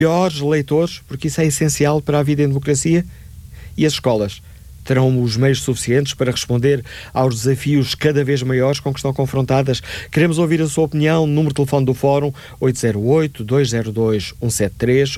melhores leitores, porque isso é essencial para a vida em democracia, e as escolas terão os meios suficientes para responder aos desafios cada vez maiores com que estão confrontadas. Queremos ouvir a sua opinião. Número de telefone do Fórum 808-202-173,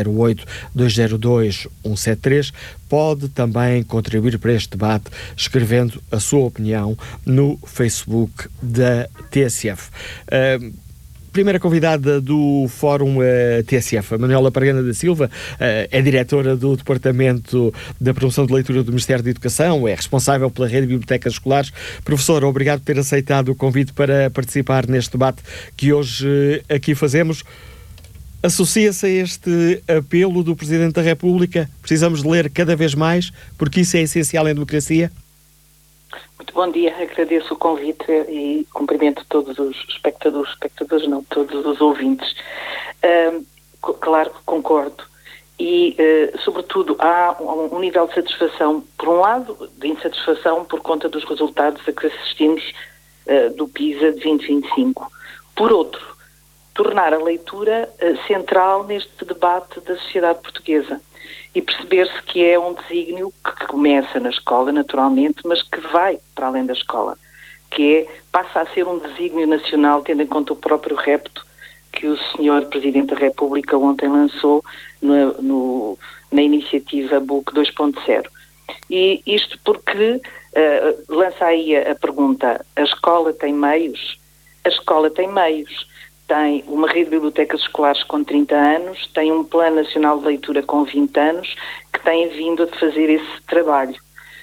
808-202-173. Pode também contribuir para este debate escrevendo a sua opinião no Facebook da TSF. Primeira convidada do Fórum TSF, a Manuela Pargana da Silva, é diretora do Departamento da Promoção de Leitura do Ministério da Educação, é responsável pela rede de bibliotecas escolares. Professora, obrigado por ter aceitado o convite para participar neste debate que hoje aqui fazemos. Associa-se a este apelo do Presidente da República? Precisamos de ler cada vez mais, porque isso é essencial em democracia? Muito bom dia, agradeço o convite e cumprimento todos os espectadores não, todos os ouvintes. Claro que concordo e, sobretudo, há um nível de satisfação, por um lado, de insatisfação por conta dos resultados a que assistimos do PISA de 2025. Por outro, tornar a leitura central neste debate da sociedade portuguesa. E perceber-se que é um desígnio que começa na escola, naturalmente, mas que vai para além da escola, passa a ser um desígnio nacional, tendo em conta o próprio repto que o Sr. Presidente da República ontem lançou na iniciativa Book 2.0. E isto porque lança aí a pergunta: a escola tem meios? A escola tem meios. Tem uma rede de bibliotecas escolares com 30 anos, tem um Plano Nacional de Leitura com 20 anos, que tem vindo a fazer esse trabalho.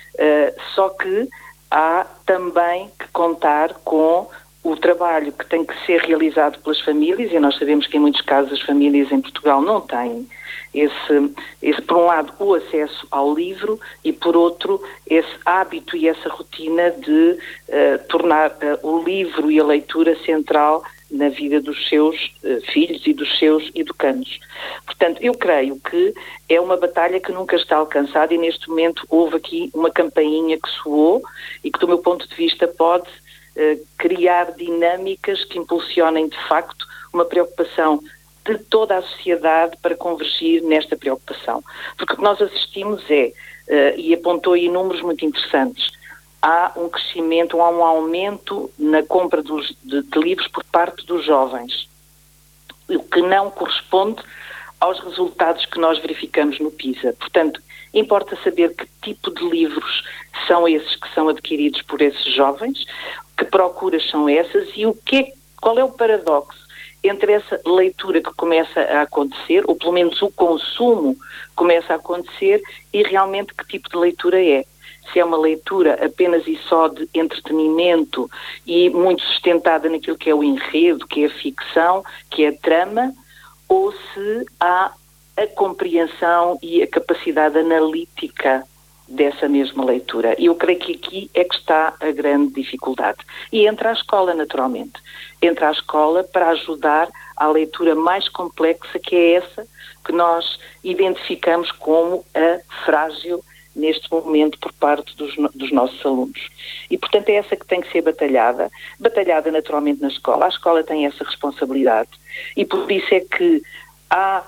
Só que há também que contar com o trabalho que tem que ser realizado pelas famílias, e nós sabemos que em muitos casos as famílias em Portugal não têm esse por um lado, o acesso ao livro, e por outro, esse hábito e essa rotina de tornar o livro e a leitura central na vida dos seus filhos e dos seus educandos. Portanto, eu creio que é uma batalha que nunca está alcançada, e neste momento houve aqui uma campainha que soou e que, do meu ponto de vista, pode criar dinâmicas que impulsionem, de facto, uma preocupação de toda a sociedade para convergir nesta preocupação. Porque o que nós assistimos e apontou aí números muito interessantes, há um crescimento, há um aumento na compra de livros por parte dos jovens, o que não corresponde aos resultados que nós verificamos no PISA. Portanto, importa saber que tipo de livros são esses que são adquiridos por esses jovens, que procuras são essas e qual é o paradoxo entre essa leitura que começa a acontecer, ou pelo menos o consumo começa a acontecer, e realmente que tipo de leitura é. Se é uma leitura apenas e só de entretenimento e muito sustentada naquilo que é o enredo, que é a ficção, que é a trama, ou se há a compreensão e a capacidade analítica dessa mesma leitura. E eu creio que aqui é que está a grande dificuldade. E entra a escola, naturalmente. Entra a escola para ajudar à leitura mais complexa, que é essa que nós identificamos como a frágil neste momento por parte dos nossos alunos. E, portanto, é essa que tem que ser batalhada naturalmente na escola. A escola tem essa responsabilidade e por isso é que há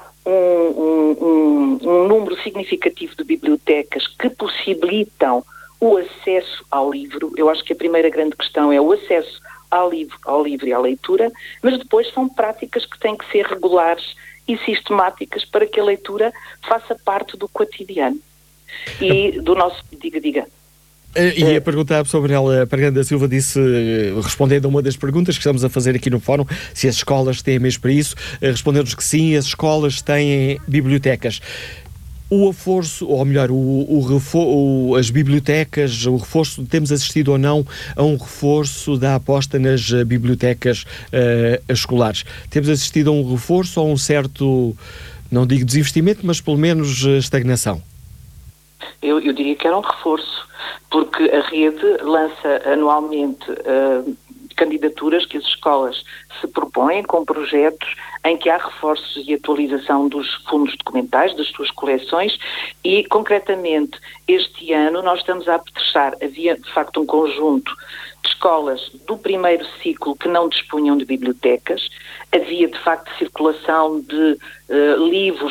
um número significativo de bibliotecas que possibilitam o acesso ao livro. Eu acho que a primeira grande questão é o acesso ao livro e à leitura, mas depois são práticas que têm que ser regulares e sistemáticas para que a leitura faça parte do cotidiano. E do nosso... Diga. Ia perguntar sobre ela. A Pargana da Silva disse, respondendo a uma das perguntas que estamos a fazer aqui no Fórum, se as escolas têm meios para isso, respondendo-nos que sim, as escolas têm bibliotecas. O reforço, ou melhor, as bibliotecas, o reforço, temos assistido ou não a um reforço da aposta nas bibliotecas escolares? Temos assistido a um reforço ou a um certo, não digo desinvestimento, mas pelo menos estagnação? Eu diria que era um reforço, porque a rede lança anualmente candidaturas que as escolas se propõem com projetos em que há reforços e atualização dos fundos documentais, das suas coleções, e concretamente este ano nós estamos a apetrechar, havia de facto um conjunto de escolas do primeiro ciclo que não dispunham de bibliotecas. Havia, de facto, circulação de livros